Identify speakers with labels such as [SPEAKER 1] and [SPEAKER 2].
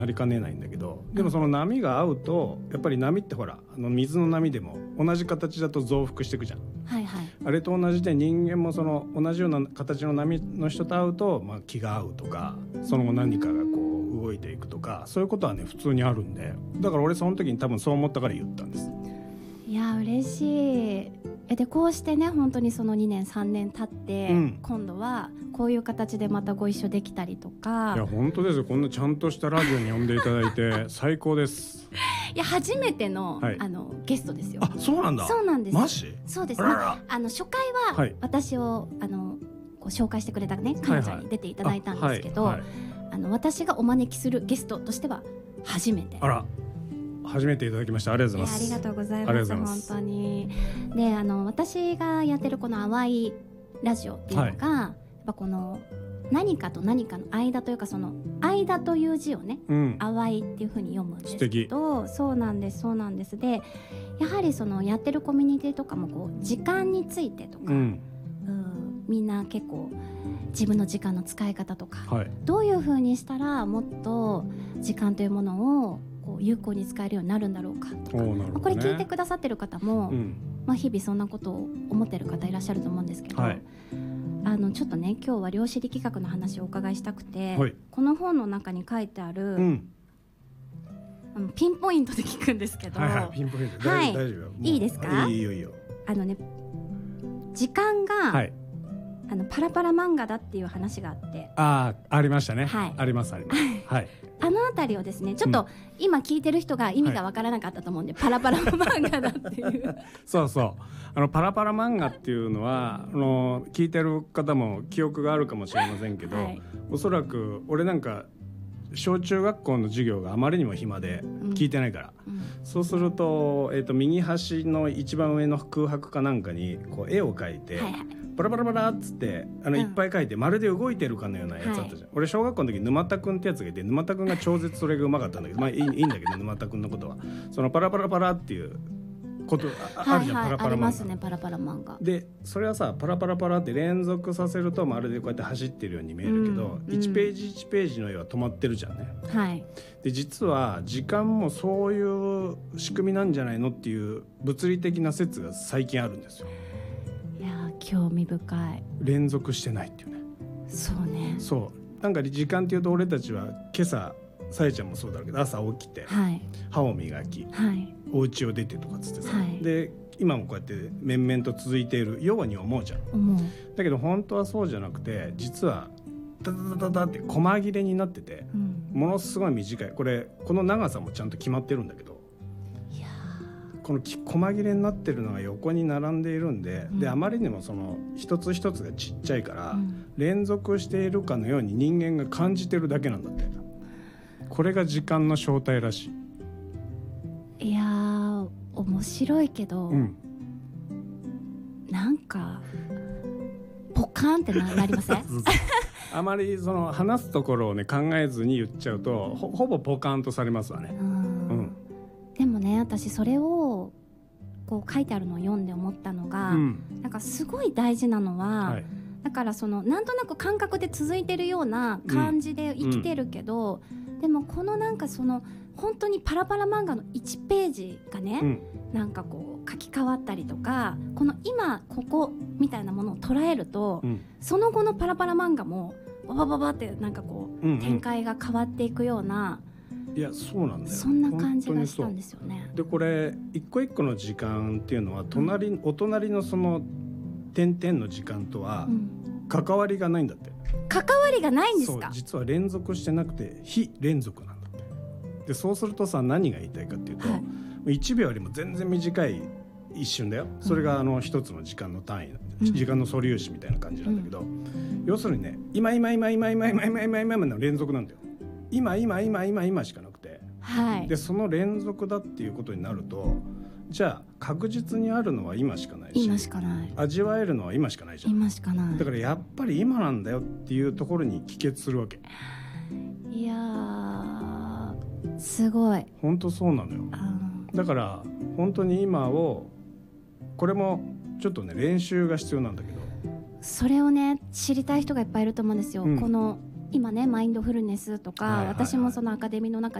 [SPEAKER 1] なりかねないんだけど、でもその波が合うとやっぱり波ってほら水の波でも同じ形だと増幅していくじゃん、
[SPEAKER 2] はいはい、
[SPEAKER 1] あれと同じで人間もその同じような形の波の人と会うと、気が合うとかその後何かがこう動いていくとかそういうことはね普通にあるんで、だから俺その時に多分そう思ったから言ったんです。
[SPEAKER 2] いや嬉しい。でこうしてね本当にその2年3年経って、今度はこういう形でまたご一緒できたりとか。
[SPEAKER 1] いや本当ですよ、こんなちゃんとしたラジオに呼んでいただいて最高です。
[SPEAKER 2] いや初めての、ゲストですよ。
[SPEAKER 1] あ、そうなんだ。
[SPEAKER 2] そうなんです。
[SPEAKER 1] マジ？
[SPEAKER 2] そうです。初回は私をこう紹介してくれたね彼女に出ていただいたんですけど、私がお招きするゲストとしては初めて。
[SPEAKER 1] あら、初めていただきました。ありがとうございます。
[SPEAKER 2] ありがとうございます。本当に。で私がやってるこの淡いラジオっていうのが、やっぱこの何かと何かの間というかその間という字をね、淡いっていう風に読むんですけど、そうなんですそうなんです。でやはりそのやってるコミュニティとかもこう時間についてとか、みんな結構自分の時間の使い方とか、どういう風にしたらもっと時間というものをこう有効に使えるようになるんだろうかとか、これ聞いてくださってる方も、日々そんなことを思ってる方いらっしゃると思うんですけど、ちょっとね今日は量子力学の話をお伺いしたくて、この本の中に書いてある、ピンポイントで聞くんですけど、
[SPEAKER 1] ピンポイント、大丈夫よ。
[SPEAKER 2] いいですか？
[SPEAKER 1] いいよいいよ。
[SPEAKER 2] 時間が、パラパラ漫画だっていう話があって、
[SPEAKER 1] ありましたね。ありますあります。
[SPEAKER 2] あのあたりをですねちょっと今聞いてる人が意味がわからなかったと思うんで、パラパラ漫画だっていう
[SPEAKER 1] そうパラパラ漫画っていうのは聞いてる方も記憶があるかもしれませんけど、おそらく俺なんか小中学校の授業があまりにも暇で聞いてないから、そうすると、右端の一番上の空白かなんかにこう絵を描いて、パラパラパラっつっていっぱい描いてまるで動いてるかのようなやつあったじゃん、俺小学校の時沼田くんってやつがいて、沼田くんが超絶それがうまかったんだけど、いいんだけど沼田くんのことはそのパラパラパラっていうことあるじゃん、パラパラ漫画。ありますね、パラパラ漫画で。それはさパラパラパラって連続させるとまるでこうやって走ってるように見えるけど、1ページ1ページの絵は止まってるじゃんね。で実は時間もそういう仕組みなんじゃないのっていう物理的な説が最近あるんですよ。
[SPEAKER 2] いや興味深い。
[SPEAKER 1] 連続してないっていうね。
[SPEAKER 2] そうね。
[SPEAKER 1] そうなんか時間っていうと俺たちは今朝さえちゃんもそうだけど朝起きて、歯を磨き、お家を出てとかつってさ、で今もこうやって面々と続いているように思うじゃん。だけど本当はそうじゃなくて、実はダダダダダって細切れになってて、ものすごい短い、この長さもちゃんと決まってるんだけど、この細切れになってるのが横に並んでいるんで、であまりにもその一つ一つがちっちゃいから、連続しているかのように人間が感じてるだけなんだって。これが時間の正体らしい。いや
[SPEAKER 2] ー面白いけど、なんかポカーンってなりません？
[SPEAKER 1] あまりその話すところをね考えずに言っちゃうと ほぼポカーンとされますわね。
[SPEAKER 2] でもね私それをこう書いてあるのを読んで思ったのが、なんかすごい大事なのは、だからそのなんとなく感覚で続いてるような感じで生きてるけど、でもこのなんかその本当にパラパラ漫画の1ページがね、なんかこう書き換わったりとか、この今ここみたいなものを捉えると、その後のパラパラ漫画もババババってなんかこう、展開が変わっていくような、
[SPEAKER 1] いやそうなんだよ、
[SPEAKER 2] そんな感じがしたんですよね。
[SPEAKER 1] でこれ一個一個の時間っていうのはお隣のその点々の時間とは関わりがないんだって。
[SPEAKER 2] 関わりがないんですか？
[SPEAKER 1] そう実は連続してなくて非連続なんだって。でそうするとさ何が言いたいかっていうと、1秒よりも全然短い一瞬だよ。それが一つの時間の単位、時間の素粒子みたいな感じなんだけど、要するにね今の連続なんだよ。今しかなくて、でその連続だっていうことになると、じゃあ確実にあるのは今しかないし、
[SPEAKER 2] 今しかない、
[SPEAKER 1] 味わえるのは今しかないじゃん。
[SPEAKER 2] 今しかない。
[SPEAKER 1] だからやっぱり今なんだよっていうところに帰結するわけ。
[SPEAKER 2] いやーすごい
[SPEAKER 1] 本当そうなのよ。だから本当に今を、これもちょっとね練習が必要なんだけど、
[SPEAKER 2] それをね知りたい人がいっぱいいると思うんですよ。この今ねマインドフルネスとか、私もそのアカデミーの中